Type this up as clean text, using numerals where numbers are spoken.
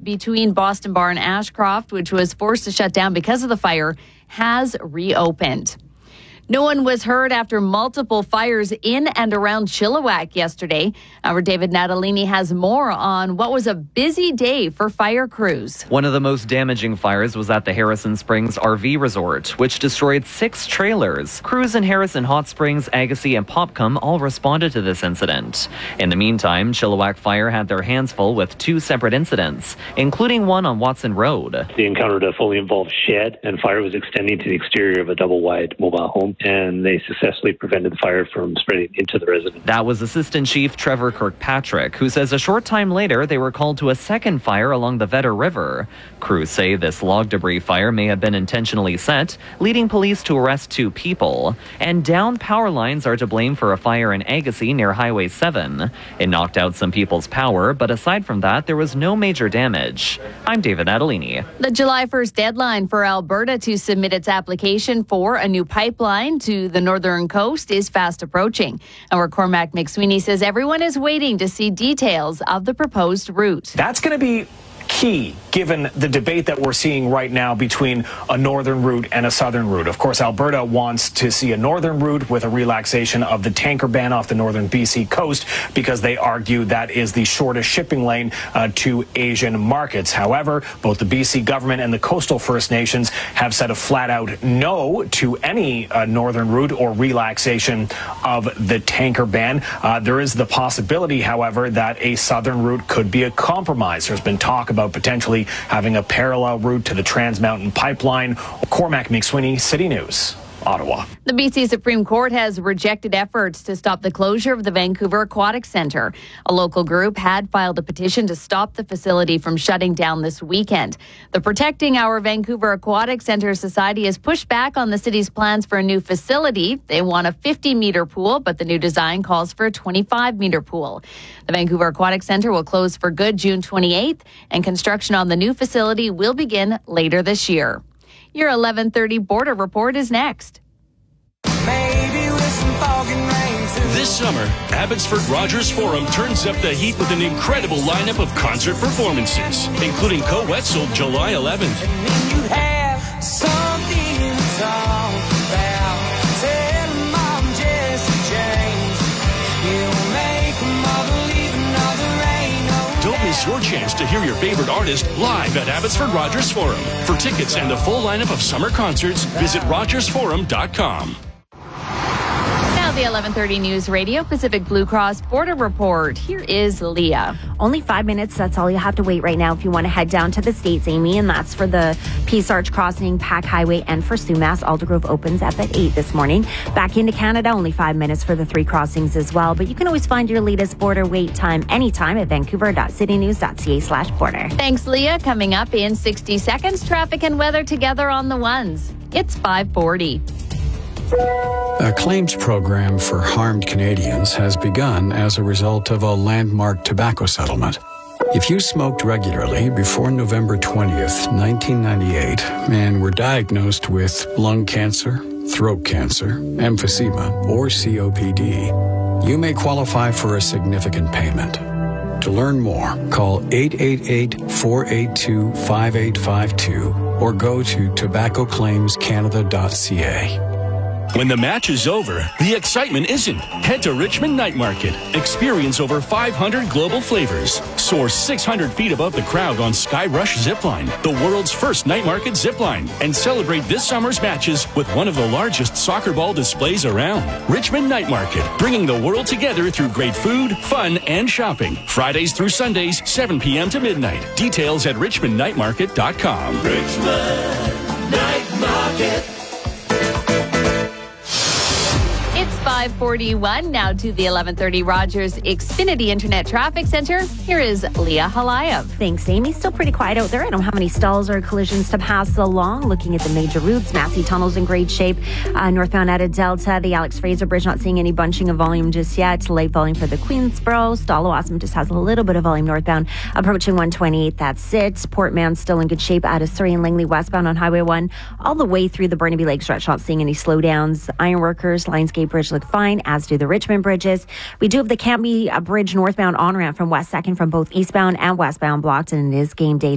between Boston Bar and Ashcroft, which was forced to shut down because of the fire, has reopened. No one was hurt after multiple fires in and around Chilliwack yesterday. Our David Natalini has more on what was a busy day for fire crews. One of the most damaging fires was at the Harrison Springs RV Resort, which destroyed 6 trailers. Crews in Harrison Hot Springs, Agassiz, and Popcom all responded to this incident. In the meantime, Chilliwack Fire had their hands full with 2 separate incidents, including one on Watson Road. They encountered a fully involved shed, and fire was extending to the exterior of a double-wide mobile home, and they successfully prevented the fire from spreading into the residence. That was Assistant Chief Trevor Kirkpatrick, who says a short time later they were called to a second fire along the Vedder River. Crews say this log debris fire may have been intentionally set, leading police to arrest 2 people. And downed power lines are to blame for a fire in Agassiz near Highway 7. It knocked out some people's power, but aside from that, there was no major damage. I'm David Natalini. The July 1st deadline for Alberta to submit its application for a new pipeline to the northern coast is fast approaching. Our Cormac McSweeney says everyone is waiting to see details of the proposed route. That's going to be key, given the debate that we're seeing right now between a northern route and a southern route. Of course, Alberta wants to see a northern route with a relaxation of the tanker ban off the northern BC coast because they argue that is the shortest shipping lane to Asian markets. However, both the BC government and the coastal First Nations have said a flat-out no to any northern route or relaxation of the tanker ban. There is the possibility, however, that a southern route could be a compromise. There's been talk about potentially having a parallel route to the Trans Mountain Pipeline. Cormac McSweeney, City News, Ottawa. The BC Supreme Court has rejected efforts to stop the closure of the Vancouver Aquatic Centre. A local group had filed a petition to stop the facility from shutting down this weekend. The Protecting Our Vancouver Aquatic Centre Society has pushed back on the city's plans for a new facility. They want a 50-metre pool, but the new design calls for a 25-metre pool. The Vancouver Aquatic Centre will close for good June 28th, and construction on the new facility will begin later this year. Your 11:30 Border Report is next. This summer, Abbotsford Rogers Forum turns up the heat with an incredible lineup of concert performances, including Co-Wetzel July 11th. Don't miss your chance to hear your favorite artist live at Abbotsford Rogers Forum. For tickets and the full lineup of summer concerts, visit rogersforum.com. Now the 11:30 News Radio Pacific Blue Cross Border Report. Here is Leah. Only 5 minutes. That's all you have to wait right now if you want to head down to the States, Amy. And that's for the Peace Arch Crossing, Pack Highway, and for Sumas. Aldergrove opens up at 8 this morning. Back into Canada, only 5 minutes for the 3 crossings as well. But you can always find your latest border wait time anytime at vancouver.citynews.ca/border. Thanks, Leah. Coming up in 60 seconds, traffic and weather together on the ones. It's 5:40. A claims program for harmed Canadians has begun as a result of a landmark tobacco settlement. If you smoked regularly before November 20th, 1998, and were diagnosed with lung cancer, throat cancer, emphysema, or COPD, you may qualify for a significant payment. To learn more, call 888-482-5852 or go to tobaccoclaimscanada.ca. When the match is over, the excitement isn't. Head to Richmond Night Market. Experience over 500 global flavors. Soar 600 feet above the crowd on Skyrush Zipline, the world's first night market zipline. And celebrate this summer's matches with one of the largest soccer ball displays around. Richmond Night Market, bringing the world together through great food, fun, and shopping. Fridays through Sundays, 7 p.m. to midnight. Details at richmondnightmarket.com. Richmond Night Market. It's 5:41 now to the 11:30 Rogers Xfinity Internet Traffic Center. Here is Leah Halayev. Thanks, Amy. Still pretty quiet out there. I don't have any stalls or collisions to pass along. Looking at the major routes, Massey Tunnel's in great shape. Northbound out of Delta, the Alex Fraser Bridge, not seeing any bunching of volume just yet. Light volume for the Queensboro. Stallowasam just has a little bit of volume northbound. Approaching 128, that's it. Port Mann still in good shape out of Surrey and Langley westbound on Highway 1. All the way through the Burnaby Lake stretch, not seeing any slowdowns. Ironworkers, Lionsgate Bridge look fine, as do the Richmond bridges. We do have the Cambie Bridge northbound on-ramp from West 2nd from both eastbound and westbound blocked, and it is game day